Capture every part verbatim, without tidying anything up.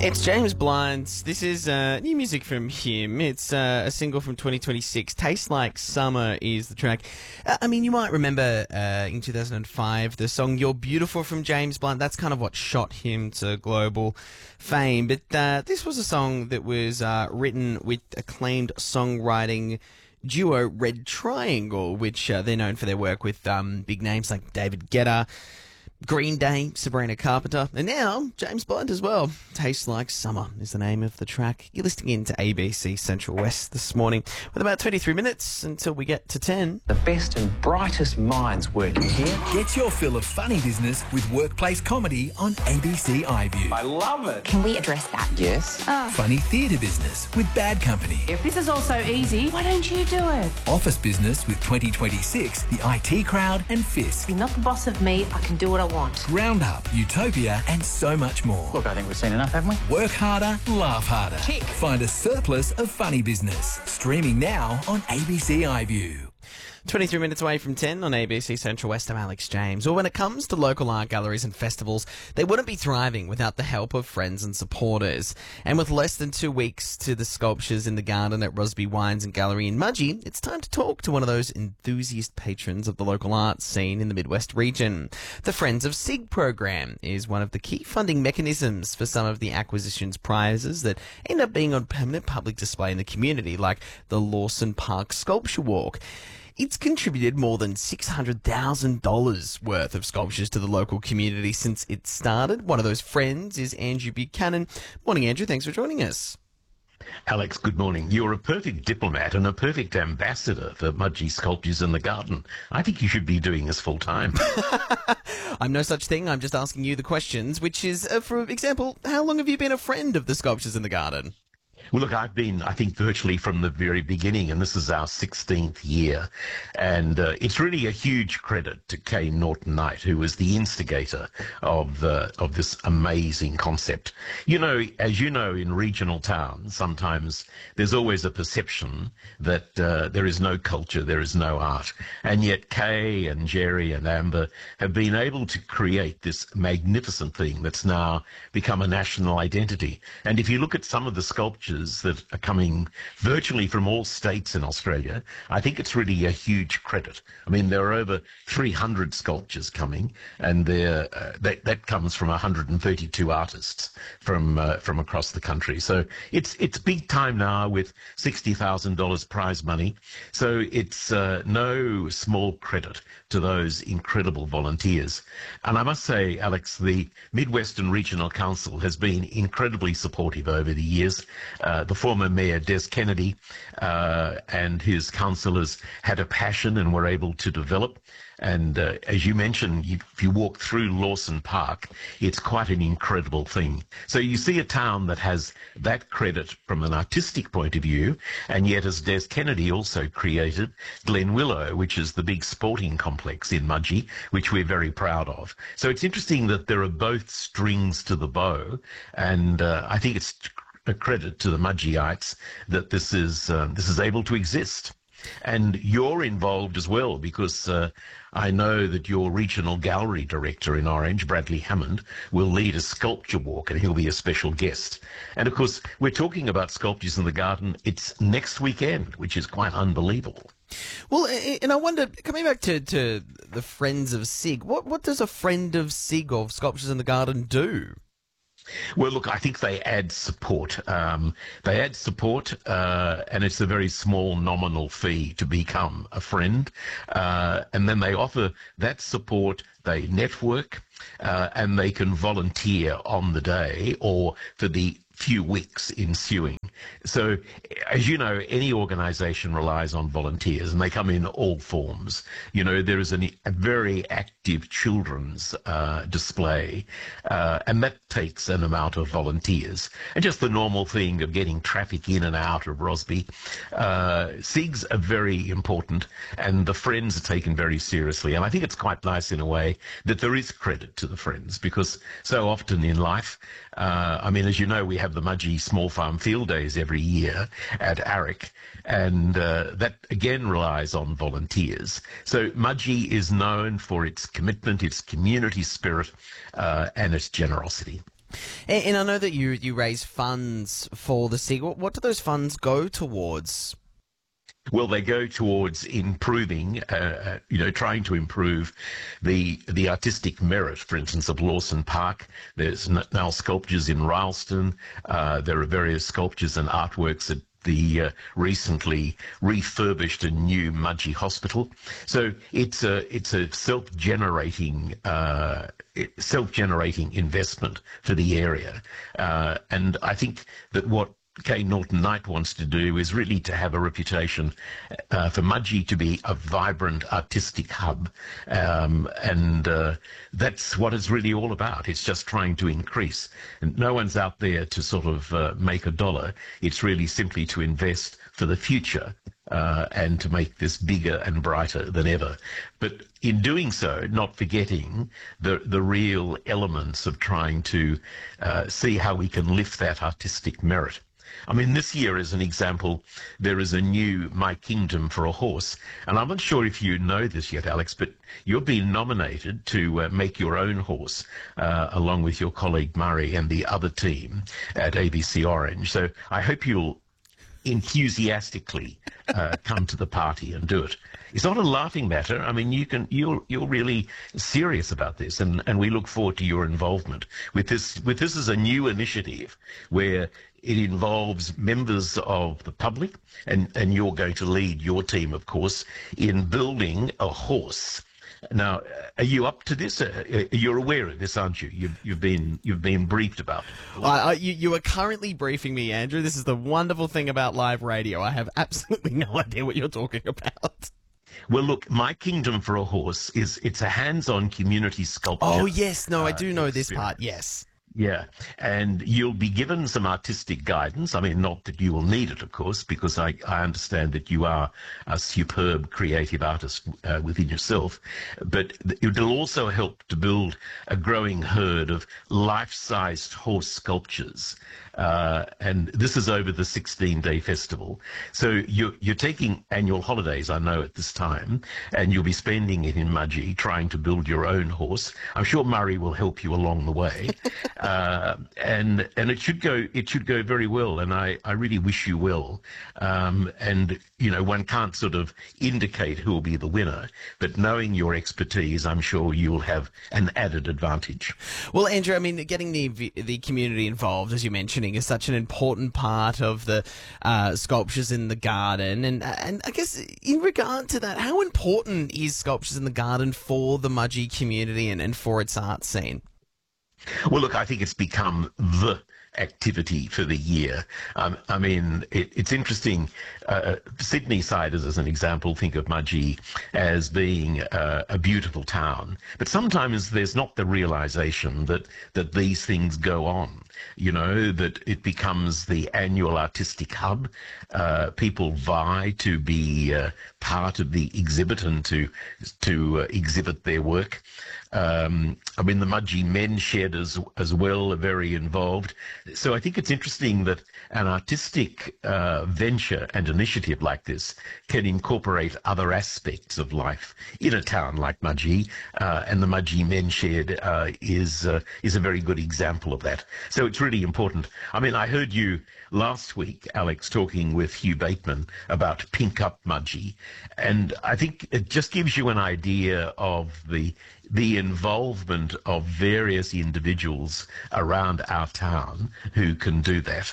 It's James Blunt. This is uh, new music from him. It's uh, a single from twenty twenty-six. Tastes Like Summer is the track. Uh, I mean, you might remember uh, in two thousand five the song You're Beautiful from James Blunt. That's kind of what shot him to global fame. But uh, this was a song that was uh, written with acclaimed songwriting duo Red Triangle, which uh, they're known for their work with um, big names like David Guetta, Green Day, Sabrina Carpenter, and now James Blunt as well. Tastes Like Summer is the name of the track. You're listening in to A B C Central West this morning with about twenty-three minutes until we get to ten. The best and brightest minds working here. Get your fill of funny business with workplace comedy on A B C iView. I love it. Can we address that? Yes. Oh. Funny theatre business with Bad Company. If this is all so easy, why don't you do it? Office business with twenty twenty-six, the I T Crowd and Fisk. You're not the boss of me. I can do what I want. Roundup, Utopia and so much more. Look, I think we've seen enough, haven't we? Work harder, laugh harder. Tick. Find a surplus of funny business. Streaming now on A B C iView. twenty-three minutes away from ten on A B C Central West. I'm Alex James. Well, when it comes to local art galleries and festivals, they wouldn't be thriving without the help of friends and supporters. And with less than two weeks to the Sculptures in the Garden at Rosby Wines and Gallery in Mudgee, it's time to talk to one of those enthusiast patrons of the local art scene in the Midwest region. The Friends of SIG program is one of the key funding mechanisms for some of the acquisitions prizes that end up being on permanent public display in the community, like the Lawson Park Sculpture Walk. It's contributed more than six hundred thousand dollars worth of sculptures to the local community since it started. One of those friends is Andrew Buchanan. Morning, Andrew. Thanks for joining us. Alex, good morning. You're a perfect diplomat and a perfect ambassador for Mudgee Sculptures in the Garden. I think you should be doing this full time. I'm no such thing. I'm just asking you the questions, which is, uh, for example, how long have you been a friend of the Sculptures in the Garden? Well, look, I've been, I think, virtually from the very beginning, and this is our sixteenth year. And uh, it's really a huge credit to Kay Norton Knight, who was the instigator of uh, of this amazing concept. You know, as you know, in regional towns, sometimes there's always a perception that uh, there is no culture, there is no art. And yet Kay and Jerry and Amber have been able to create this magnificent thing that's now become a national identity. And if you look at some of the sculptures that are coming virtually from all states in Australia, I think it's really a huge credit. I mean, there are over three hundred sculptures coming, and uh, that, that comes from one hundred thirty-two artists from uh, from across the country. So it's it's big time now with sixty thousand dollars prize money. So it's uh, no small credit to those incredible volunteers. And I must say, Alex, the Midwestern Regional Council has been incredibly supportive over the years. Uh, the former Mayor Des Kennedy uh, and his councillors had a passion and were able to develop. And uh, as you mentioned, you, if you walk through Lawson Park, it's quite an incredible thing. So you see a town that has that credit from an artistic point of view, and yet as Des Kennedy also created Glen Willow, which is the big sporting complex in Mudgee, which we're very proud of. So it's interesting that there are both strings to the bow, and uh, I think it's a credit to the Mudgeeites that this is uh, this is able to exist. And you're involved as well, because uh, I know that your regional gallery director in Orange, Bradley Hammond, will lead a sculpture walk, and he'll be a special guest. And of course, we're talking about Sculptures in the Garden. It's next weekend, which is quite unbelievable. Well, and I wonder, coming back to, to the Friends of SIG, what, what does a friend of SIG or Sculptures in the Garden do? Well, look, I think they add support. Um, they add support, uh, and it's a very small nominal fee to become a friend. Uh, and then they offer that support, they network, uh, and they can volunteer on the day or for the few weeks ensuing. So, as you know, any organisation relies on volunteers, and they come in all forms. You know, there is an, a very active children's uh, display, uh, and that takes an amount of volunteers. And just the normal thing of getting traffic in and out of Rosby. Uh, SIGs are very important, and the Friends are taken very seriously. And I think it's quite nice in a way that there is credit to the Friends, because so often in life, uh, I mean, as you know, we have the Mudgee Small Farm Field Days every year at Arrick, and uh, that again relies on volunteers. So Mudgee is known for its commitment, its community spirit, uh, and its generosity. And, and I know that you you raise funds for the SIG. What, what do those funds go towards? Well, they go towards improving, uh, you know, trying to improve the the artistic merit, for instance, of Lawson Park. There's now sculptures in Rylstone. Uh, there are various sculptures and artworks at the uh, recently refurbished and new Mudgee Hospital. So it's a it's a self-generating uh, self-generating investment for the area, uh, and I think that what K. Norton Knight wants to do is really to have a reputation uh, for Mudgee to be a vibrant artistic hub, um, and uh, that's what it's really all about. It's just trying to increase, and no one's out there to sort of uh, make a dollar. It's really simply to invest for the future uh, and to make this bigger and brighter than ever. But in doing so, not forgetting the the real elements of trying to uh, see how we can lift that artistic merit. I mean, this year, as an example, there is a new My Kingdom for a Horse. And I'm not sure if you know this yet, Alex, but you're being nominated to uh, make your own horse, uh, along with your colleague Murray and the other team at A B C Orange. So I hope you'll enthusiastically uh, come to the party and do it. It's not a laughing matter. I mean, you can you're you're really serious about this, and, and we look forward to your involvement with this. With this as a new initiative where it involves members of the public, and, and you're going to lead your team, of course, in building a horse. Now, are you up to this? Uh, you're aware of this, aren't you? You've, you've been you've been briefed about it. I, I, you, you are currently briefing me, Andrew. This is the wonderful thing about live radio. I have absolutely no idea what you're talking about. Well, look, My Kingdom for a Horse is it's a hands-on community sculpture. Oh, yes. No, I do uh, know this experience. part. Yes. Yeah, and you'll be given some artistic guidance. I mean, not that you will need it, of course, because I, I understand that you are a superb creative artist uh, within yourself, but it'll also help to build a growing herd of life-sized horse sculptures. Uh, and this is over the sixteen-day festival. So you're, you're taking annual holidays, I know, at this time, and you'll be spending it in Mudgee trying to build your own horse. I'm sure Murray will help you along the way. Uh, and and it should go it should go very well, and I, I really wish you well. Um, and you know, one can't sort of indicate who will be the winner, but knowing your expertise, I'm sure you'll have an added advantage. Well, Andrew, I mean, getting the the community involved, as you're mentioning, is such an important part of the uh, sculptures in the garden, and and I guess in regard to that, how important is sculptures in the garden for the Mudgee community and, and for its art scene? Well, look, I think it's become the activity for the year. Um, I mean, it, it's interesting. Uh, Sydney siders, as an example, think of Mudgee as being uh, a beautiful town, but sometimes there's not the realization that that these things go on. You know, that it becomes the annual artistic hub. Uh, people vie to be uh, part of the exhibit and to to uh, exhibit their work. Um, I mean, the Mudgee Men Shed as, as well are very involved. So I think it's interesting that an artistic uh, venture and initiative like this can incorporate other aspects of life in a town like Mudgee, uh, and the Mudgee Men Shed uh, is uh, is a very good example of that. So it's really important. I mean, I heard you last week, Alex, talking with Hugh Bateman about Pink Up Mudgee, and I think it just gives you an idea of the the involvement of various individuals around our town who can do that.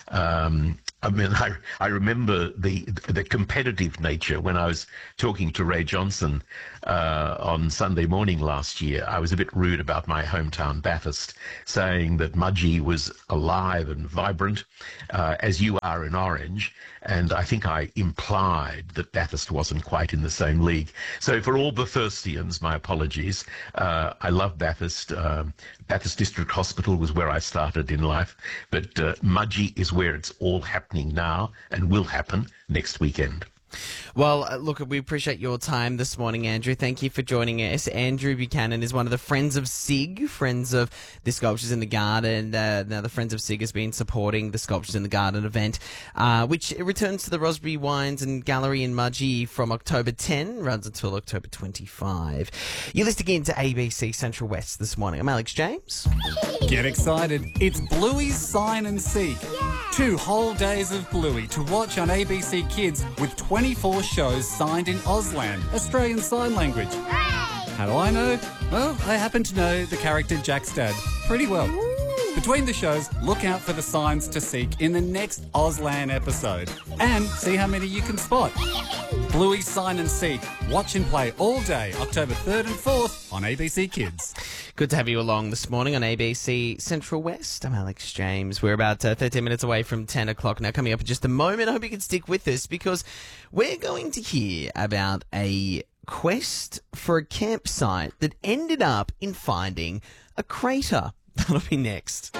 Um, I mean, I, I remember the the competitive nature when I was talking to Ray Johnson uh, on Sunday morning last year. I was a bit rude about my hometown Bathurst, saying that Mudgee was alive and vibrant, uh, as you are in Orange, and I think I implied that Bathurst wasn't quite in the same league. So for all Bathurstians, my apologies. Uh, I love Bathurst. Um, Bathurst District Hospital was where I started in life, but uh, Mudgee is where it's all happening now and will happen next weekend. Well, uh, look, we appreciate your time this morning, Andrew. Thank you for joining us. Andrew Buchanan is one of the Friends of SIG, Friends of the Sculptures in the Garden. Uh, now, the Friends of SIG has been supporting the Sculptures in the Garden event, uh, which returns to the Rosbury Wines and Gallery in Mudgee from October tenth, runs until October twenty-fifth. You're listening in to A B C Central West this morning. I'm Alex James. Get excited. It's Bluey's Sign and Seek. Two whole days of Bluey to watch on A B C Kids with twenty-four shows signed in Auslan, Australian Sign Language. How do I know? Well, I happen to know the character Jack's dad pretty well. Between the shows, look out for the signs to seek in the next Auslan episode and see how many you can spot. Bluey's Sign and Seek. Watch and play all day, October third and fourth on A B C Kids. Good to have you along this morning on A B C Central West. I'm Alex James. We're about uh, thirteen minutes away from ten o'clock now. Coming up in just a moment, I hope you can stick with us because we're going to hear about a quest for a campsite that ended up in finding a crater. That'll be next.